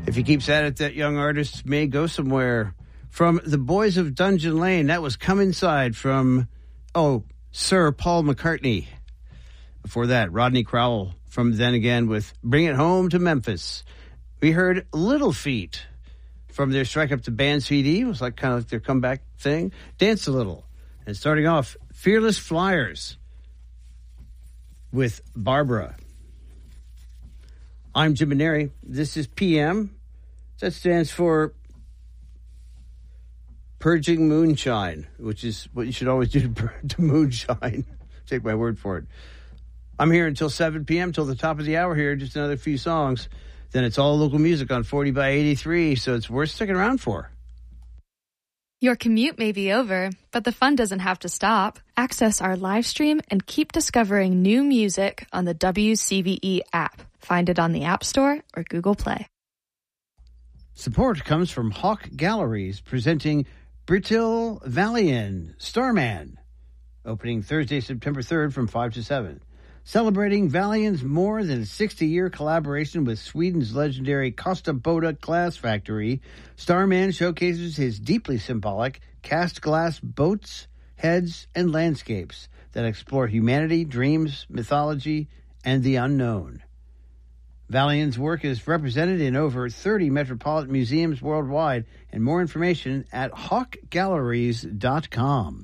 If he keeps at it, that young artist may go somewhere. From the Boys of Dungeon Lane, that was Come Inside from, Sir Paul McCartney. Before that, Rodney Crowell from Then Again with Bring It Home to Memphis. We heard Little Feat from their Strike Up the Band CD. It was like kind of like their comeback thing. Dance a Little. And starting off, Fearless Flyers with Barbara. I'm Jim Maneri. This is PM. That stands for Purging Moonshine, which is what you should always do to moonshine. Take my word for it. I'm here until 7 p.m., till the top of the hour here, just another few songs. Then it's all local music on 40 by 83, so it's worth sticking around for. Your commute may be over, but the fun doesn't have to stop. Access our live stream and keep discovering new music on the WCBE app. Find it on the App Store or Google Play. Support comes from Hawk Galleries, presenting Brittil Valian, Starman, opening Thursday, September 3rd from 5 to 7. Celebrating Valian's more than 60-year collaboration with Sweden's legendary Costa Boda Glass Factory, Starman showcases his deeply symbolic cast glass boats, heads, and landscapes that explore humanity, dreams, mythology, and the unknown. Valian's work is represented in over 30 metropolitan museums worldwide, and more information at hawkgalleries.com.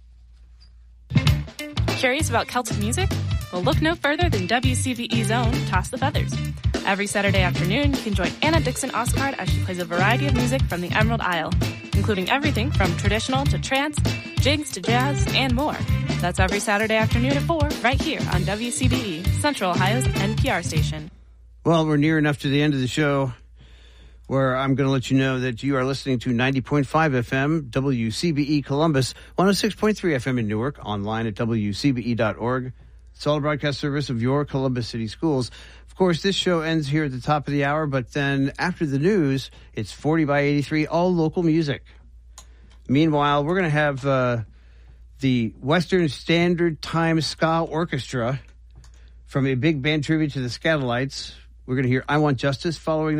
Curious about Celtic music? Well, look no further than WCBE's own Toss the Feathers. Every Saturday afternoon, you can join Anna Dixon Oscard as she plays a variety of music from the Emerald Isle, including everything from traditional to trance, jigs to jazz, and more. That's every Saturday afternoon at 4, right here on WCBE, Central Ohio's NPR station. Well, we're near enough to the end of the show where I'm going to let you know that you are listening to 90.5 FM, WCBE Columbus, 106.3 FM in Newark, online at WCBE.org. It's all a broadcast service of your Columbus City Schools. Of course, this show ends here at the top of the hour, but then after the news, it's 40 by 83, all local music. Meanwhile, we're going to have the Western Standard Time Ska Orchestra from a big band tribute to the Skatalites. We're going to hear I Want Justice following that.